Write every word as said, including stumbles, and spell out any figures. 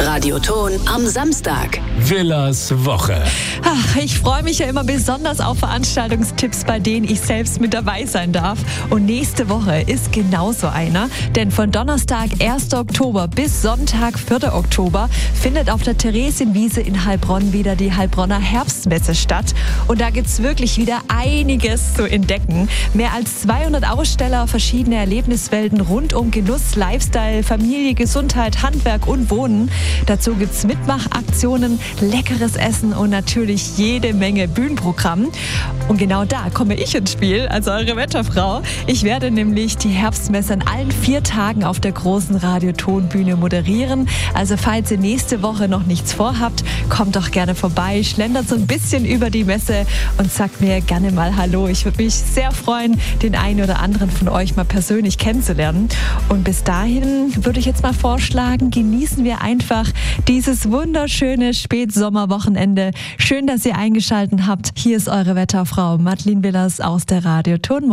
Radioton am Samstag. Villas Woche. Ach, ich freue mich ja immer besonders auf Veranstaltungstipps, bei denen ich selbst mit dabei sein darf. Und nächste Woche ist genauso einer. Denn von Donnerstag, ersten Oktober bis Sonntag, vierten Oktober findet auf der Theresienwiese in Heilbronn wieder die Heilbronner Herbstmesse statt. Und da gibt's wirklich wieder einiges zu entdecken. Mehr als zweihundert Aussteller, verschiedene Erlebniswelten rund um Genuss, Lifestyle, Familie, Gesundheit, Handwerk und Wohnen. Dazu gibt's Mitmachaktionen, leckeres Essen und natürlich jede Menge Bühnenprogramm. Und genau da komme ich ins Spiel, als eure Wetterfrau. Ich werde nämlich die Herbstmesse an allen vier Tagen auf der großen Radiotonbühne moderieren. Also falls ihr nächste Woche noch nichts vorhabt, kommt doch gerne vorbei, schlendert so ein bisschen über die Messe und sagt mir gerne mal Hallo. Ich würde mich sehr freuen, den einen oder anderen von euch mal persönlich kennenzulernen. Und bis dahin würde ich jetzt mal vorschlagen, genießen wir einfach dieses wunderschöne Spätsommerwochenende. Schön, dass ihr eingeschaltet habt. Hier ist eure Wetterfrau Madeleine Willers aus der Radioton.